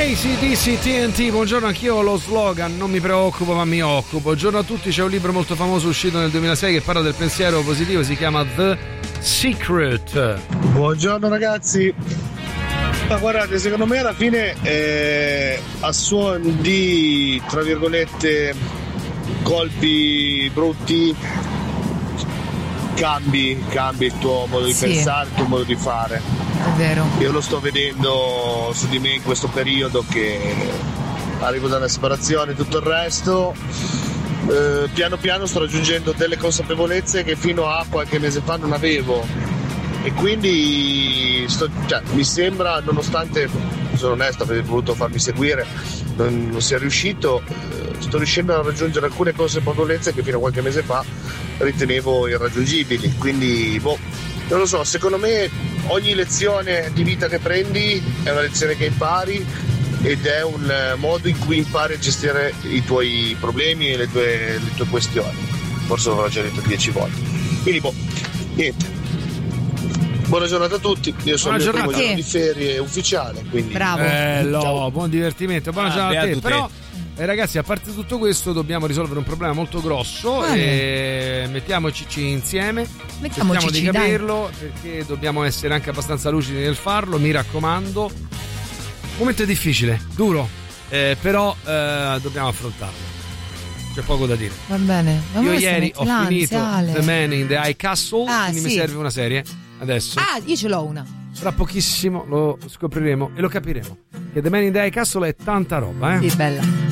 AC/DC TNT, buongiorno, anch'io ho lo slogan non mi preoccupo ma mi occupo. Buongiorno a tutti, c'è un libro molto famoso uscito nel 2006 che parla del pensiero positivo, si chiama The Secret. Buongiorno ragazzi. Ma guardate, secondo me alla fine a suon di, tra virgolette, colpi brutti cambi il tuo modo di pensare, il tuo modo di fare. È vero. Io lo sto vedendo su di me in questo periodo che arrivo dalla separazione e tutto il resto. Piano piano sto raggiungendo delle consapevolezze che fino a qualche mese fa non avevo. E quindi mi sembra, nonostante sono onesto, aver voluto farmi seguire, non sia riuscito, sto riuscendo a raggiungere alcune consapevolezze che fino a qualche mese fa ritenevo irraggiungibili. Quindi non lo so, secondo me ogni lezione di vita che prendi è una lezione che impari ed è un modo in cui impari a gestire i tuoi problemi e le tue questioni. Forse l'avrò già detto 10 volte. Quindi niente. Buona giornata a tutti, io sono il primo giorno di ferie ufficiale, quindi bello, buon divertimento, buona giornata a te. Però ragazzi, a parte tutto questo dobbiamo risolvere un problema molto grosso e mettiamoci insieme, cerchiamo di capirlo, perché dobbiamo essere anche abbastanza lucidi nel farlo, mi raccomando. Momento difficile, duro, però dobbiamo affrontarlo, c'è poco da dire. Va bene. Io ieri ho finito The Man in the High Castle, quindi mi serve una serie adesso. Io ce l'ho una. Tra pochissimo lo scopriremo e lo capiremo, che The Man in the High Castle è tanta roba, Sì, bella.